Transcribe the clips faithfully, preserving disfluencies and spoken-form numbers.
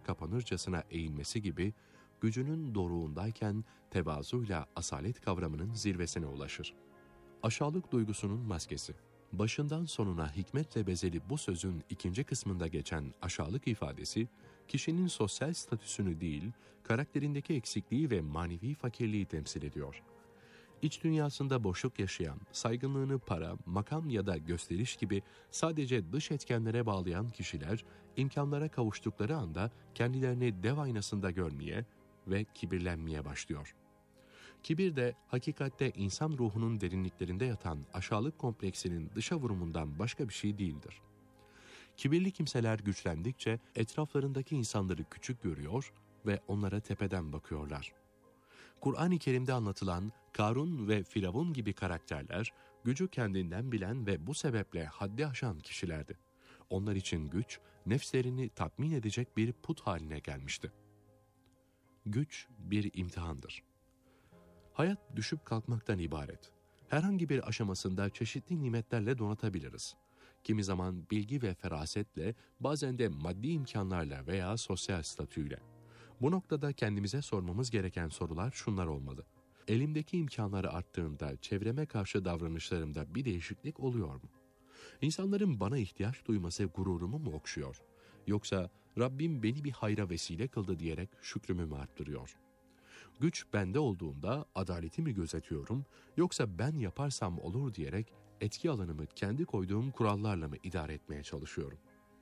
kapanırcasına eğilmesi gibi, gücünün doruğundayken tevazuyla asalet kavramının zirvesine ulaşır. Aşağılık duygusunun maskesi. Başından sonuna hikmetle bezeli bu sözün ikinci kısmında geçen aşağılık ifadesi, kişinin sosyal statüsünü değil, karakterindeki eksikliği ve manevi fakirliği temsil ediyor. İç dünyasında boşluk yaşayan, saygınlığını para, makam ya da gösteriş gibi sadece dış etkenlere bağlayan kişiler, imkanlara kavuştukları anda kendilerini dev aynasında görmeye ve kibirlenmeye başlıyor. Kibir de hakikatte insan ruhunun derinliklerinde yatan aşağılık kompleksinin dışa vurumundan başka bir şey değildir. Kibirli kimseler güçlendikçe etraflarındaki insanları küçük görüyor ve onlara tepeden bakıyorlar. Kur'an-ı Kerim'de anlatılan Karun ve Firavun gibi karakterler, gücü kendinden bilen ve bu sebeple haddi aşan kişilerdi. Onlar için güç, nefslerini tatmin edecek bir put haline gelmişti. Güç bir imtihandır. Hayat düşüp kalkmaktan ibaret. Herhangi bir aşamasında çeşitli nimetlerle donatabiliriz. Kimi zaman bilgi ve ferasetle, bazen de maddi imkanlarla veya sosyal statüyle. Bu noktada kendimize sormamız gereken sorular şunlar olmalı. Elimdeki imkanları arttığında çevreme karşı davranışlarımda bir değişiklik oluyor mu? İnsanların bana ihtiyaç duyması gururumu mu okşuyor? Yoksa Rabbim beni bir hayra vesile kıldı diyerek şükrümü mü arttırıyor? Güç bende olduğunda adaleti mi gözetiyorum, yoksa ben yaparsam olur diyerek etki alanımı kendi koyduğum kurallarla mı idare etmeye çalışıyorum?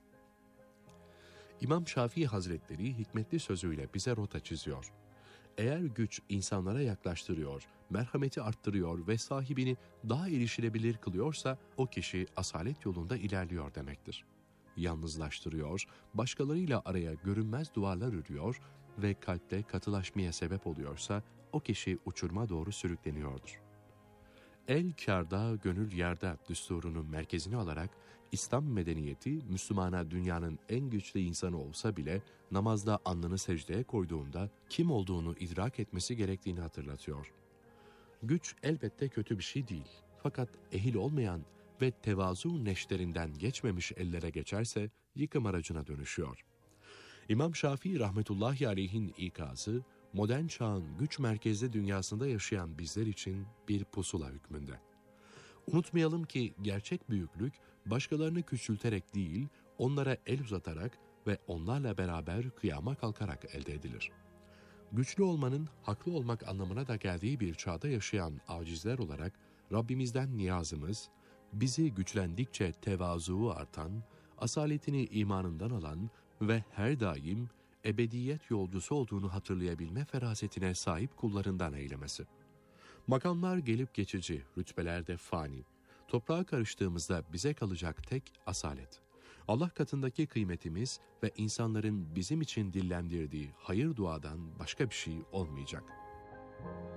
İmam Şafii Hazretleri hikmetli sözüyle bize rota çiziyor. Eğer güç insanlara yaklaştırıyor, merhameti arttırıyor ve sahibini daha erişilebilir kılıyorsa o kişi asalet yolunda ilerliyor demektir. Yalnızlaştırıyor, başkalarıyla araya görünmez duvarlar örüyor ve kalpte katılaşmaya sebep oluyorsa o kişi uçuruma doğru sürükleniyordur. El kârda, gönül yârda düsturunun merkezine alarak İslam medeniyeti Müslümana dünyanın en güçlü insanı olsa bile namazda alnını secdeye koyduğunda kim olduğunu idrak etmesi gerektiğini hatırlatıyor. Güç elbette kötü bir şey değil. Fakat ehil olmayan ve tevazu neşterinden geçmemiş ellere geçerse yıkım aracına dönüşüyor. İmam Şafii rahmetullahi aleyhin ikazı, modern çağın güç merkezli dünyasında yaşayan bizler için bir pusula hükmünde. Unutmayalım ki gerçek büyüklük başkalarını küçülterek değil, onlara el uzatarak ve onlarla beraber kıyama kalkarak elde edilir. Güçlü olmanın haklı olmak anlamına da geldiği bir çağda yaşayan acizler olarak Rabbimizden niyazımız, bizi güçlendikçe tevazuu artan, asaletini imanından alan ve her daim ebediyet yolcusu olduğunu hatırlayabilme ferasetine sahip kullarından eylemesi. Makamlar gelip geçici, rütbeler de fani. Toprağa karıştığımızda bize kalacak tek asalet. Allah katındaki kıymetimiz ve insanların bizim için dillendirdiği hayır duadan başka bir şey olmayacak.